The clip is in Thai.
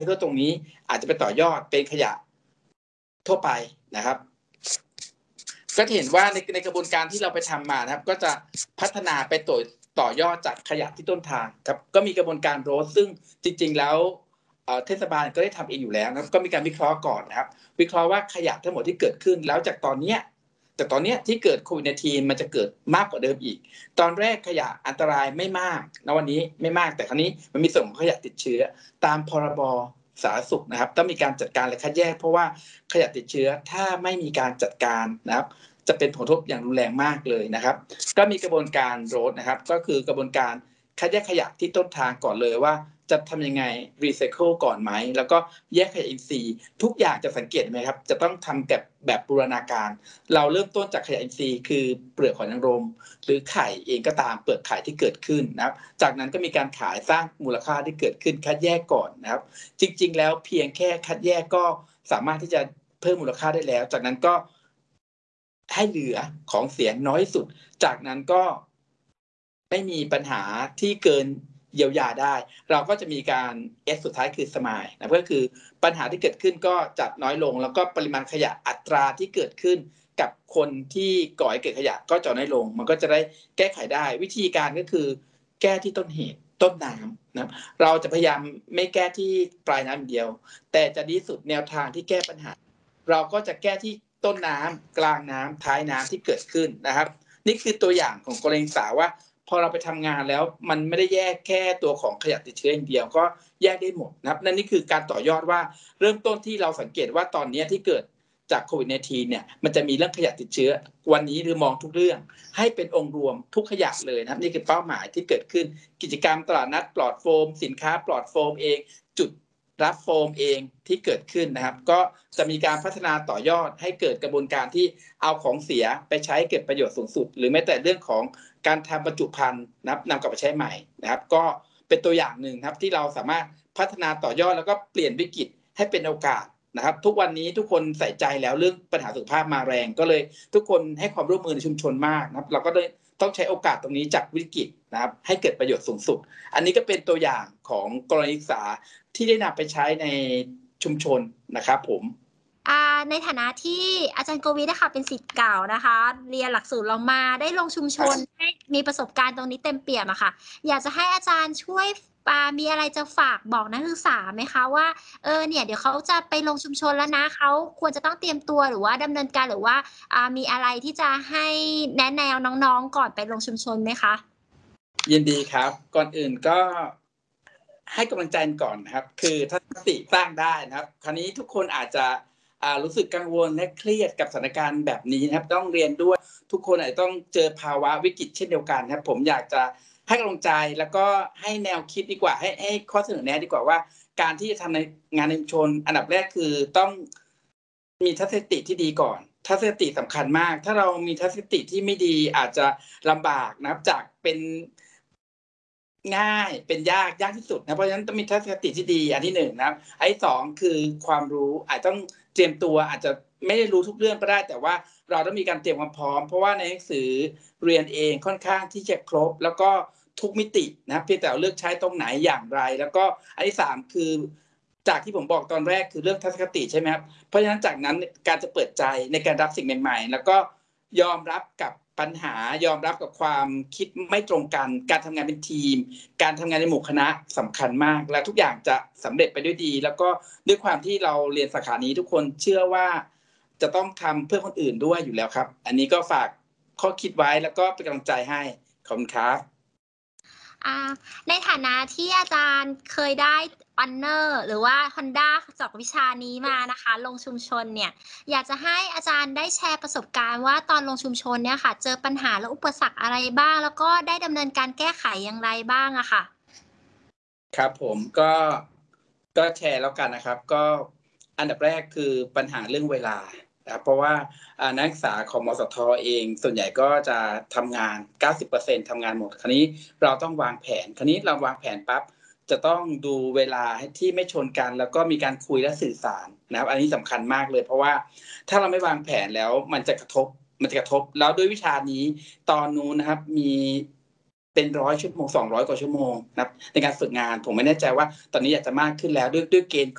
ก็ตรงนี้อาจจะไปต่อยอดเป็นขยะทั่วไปนะครับก็เห็นว่าในกระบวนการที่เราไปทำมานะครับก็จะพัฒนาไปต่อยอดจากขยะที่ต้นทางครับก็มีกระบวนการโรสซึ่งจริงๆแล้วเทศบาลก็ได้ทำเองอยู่แล้วนะครับก็มีการวิเคราะห์ก่อนนะครับวิเคราะห์ว่าขยะทั้งหมดที่เกิดขึ้นแล้วจากตอนเนี้ยที่เกิดโควิด-19มันจะเกิดมากกว่าเดิมอีกตอนแรกขยะอันตรายไม่มากณวันนี้ไม่มากแต่คราวนี้มันมีส่วนของขยะติดเชื้อตามพรบสาธารณสุขนะครับต้องมีการจัดการและคัดแยกเพราะว่าขยะติดเชื้อถ้าไม่มีการจัดการนะครับจะเป็นผลกระทบอย่างรุนแรงมากเลยนะครับก็มีกระบวนการโรดนะครับก็คือกระบวนการคัดแยกขยะที่ต้นทางก่อนเลยว่าจะทำยังไงรีไซเคิลก่อนไหมแล้วก็แยกขยะอินทรีย์ทุกอย่างจะสังเกตไหมครับจะต้องทำแบบบูรณาการเราเริ่มต้นจากขยะอินทรีย์คือเปลือกหอยนางรมหรือไข่เองก็ตามเปลือกไข่ที่เกิดขึ้นนะครับจากนั้นก็มีการขายสร้างมูลค่าที่เกิดขึ้นคัดแยกก่อนนะครับจริงๆแล้วเพียงแค่คัดแยกก็สามารถที่จะเพิ่มมูลค่าได้แล้วจากนั้นก็ให้เหลือของเสียน้อยสุดจากนั้นก็ไม่มีปัญหาที่เกินเยียวยาได้เราก็จะมีการ S สุดท้ายคือ Smile นะก็คือปัญหาที่เกิดขึ้นก็จะน้อยลงแล้วก็ปริมาณขยะอัตราที่เกิดขึ้นกับคนที่ก่อให้เกิดขยะก็จะน้อยลงมันก็จะได้แก้ไขได้วิธีการก็คือแก้ที่ต้นเหตุต้นน้ำนะเราจะพยายามไม่แก้ที่ปลายน้ำเดียวแต่จะดีสุดแนวทางที่แก้ปัญหาเราก็จะแก้ที่ต้นน้ำกลางน้ำท้ายน้ำที่เกิดขึ้นนะครับนี่คือตัวอย่างของกรณีศึกษาว่าพอเราไปทำงานแล้วมันไม่ได้แยกแค่ตัวของขยะติดเชื้ออย่างเดียวก็แยกได้หมดนะครับนั่นนี่คือการต่อยอดว่าเริ่มต้นที่เราสังเกตว่าตอนนี้ที่เกิดจากโควิด-19เนี่ยมันจะมีเรื่องขยะติดเชื้อวันนี้หรือมองทุกเรื่องให้เป็นองค์รวมทุกขยะเลยนะครับนี่คือเป้าหมายที่เกิดขึ้นกิจกรรมตลาดนัดปลอดโฟมสินค้าปลอดโฟมเองจุดรับโฟมเองที่เกิดขึ้นนะครับก็จะมีการพัฒนาต่อยอดให้เกิดกระบวนการที่เอาของเสียไปใช้เกิดประโยชน์สูงสุดหรือแม้แต่เรื่องของการทำบรรจุภัณฑ์นะครับนำกลับมาใช้ใหม่นะครับก็เป็นตัวอย่างหนึ่งครับที่เราสามารถพัฒนาต่อยอดแล้วก็เปลี่ยนวิกฤตให้เป็นโอกาสนะครับทุกวันนี้ทุกคนใส่ใจแล้วเรื่องปัญหาสุขภาพมาแรงก็เลยทุกคนให้ความร่วมมือในชุมชนมากนะครับเราก็เลยต้องใช้โอกาสตรงนี้จากวิกฤตนะครับให้เกิดประโยชน์สูงสุดอันนี้ก็เป็นตัวอย่างของกรณีศึกษาที่ได้นำไปใช้ในชุมชนนะครับผมในฐานะที่อาจารย์โกวิทนะคะเป็นศิษย์เก่านะคะเรียนหลักสูตรเรามาได้ลงชุมชนได้มีประสบการณ์ตรงนี้เต็มเปี่ยมอะค่ะอยากจะให้อาจารย์ช่วยมีอะไรจะฝากบอกนักศึกษาไหมคะว่าเนี่ยเดี๋ยวเขาจะไปลงชุมชนแล้วนะเขาควรจะต้องเตรียมตัวหรือว่าดำเนินการหรือว่ามีอะไรที่จะให้แนะแนวน้องๆก่อนไปลงชุมชนไหมคะยินดีครับก่อนอื่นก็ให้กำลังใจก่อนนะครับคือถ้าสติสร้างได้นะครับคราวนี้ทุกคนอาจจะรู้สึกกังวลและเครียดกับสถานการณ์แบบนี้นะครับต้องเรียนด้วยทุกคนอาจจะต้องเจอภาวะวิกฤตเช่นเดียวกันครับผมอยากจะให้กำลังใจแล้วก็ให้แนวคิดดีกว่าให้ข้อเสนอแนะดีกว่าว่าการที่จะทำในงานในชุมชนอันดับแรกคือต้องมีทัศนคติที่ดีก่อนทัศนคติสำคัญมากถ้าเรามีทัศนคติที่ไม่ดีอาจจะลำบากนะครับจากเป็นง่ายเป็นยากที่สุดนะเพราะฉะนั้นต้องมีทัศนคติที่ดีอันที่1นะครับอันที่2คือความรู้อาจต้องเตรียมตัวอาจจะไม่ได้รู้ทุกเรื่องก็ได้แต่ว่าเราต้องมีการเตรียมความพร้อมเพราะว่าในหนังสือเรียนเองค่อนข้างที่จะครบแล้วก็ทุกมิตินะเพียงแต่เลือกใช้ตรงไหนอย่างไรแล้วก็อันที่3คือจากที่ผมบอกตอนแรกคือเรื่องทัศนคติใช่ไหมครับเพราะฉะนั้นจากนั้นการจะเปิดใจในการรับสิ่งใหม่ๆแล้วก็ยอมรับกับปัญหายอมรับกับความคิดไม่ตรงกันการทำงานเป็นทีมการทำงานในหมู่คณะสำคัญมากและทุกอย่างจะสำเร็จไปด้วยดีแล้วก็ด้วยความที่เราเรียนสาขานี้ทุกคนเชื่อว่าจะต้องทำเพื่อคนอื่นด้วยอยู่แล้วครับอันนี้ก็ฝากข้อคิดไว้แล้วก็เป็นกำลังใจให้ขอบคุณครับในฐานะที่อาจารย์เคยได้Honor หรือว่า Honda จากวิชานี้มานะคะลงชุมชนเนี่ยอยากจะให้อาจารย์ได้แชร์ประสบการณ์ว่าตอนลงชุมชนเนี่ยค่ะเจอปัญหาและอุปสรรคอะไรบ้างแล้วก็ได้ดำเนินการแก้ไขอย่างไรบ้างอะค่ะครับผมก็แชร์แล้วกันนะครับก็อันดับแรกคือปัญหาเรื่องเวลาเพราะว่านักศึกษาของมสทเองส่วนใหญ่ก็จะทำงาน 90% ทำงานหมดคราวนี้เราต้องวางแผนคราวนี้เราวางแผนปั๊บจะต้องดูเวลาที่ไม่ชนกันแล้วก็มีการคุยและสื่อสารนะครับอันนี้สำคัญมากเลยเพราะว่าถ้าเราไม่วางแผนแล้วมันจะกระทบแล้วด้วยวิชานี้ตอนนู้นนะครับมีเป็น100 ชั่วโมง200 กว่าชั่วโมงนะครับในการฝึกงานผมไม่แน่ใจว่าตอนนี้อาจจะมากขึ้นแล้วด้วยเกณฑ์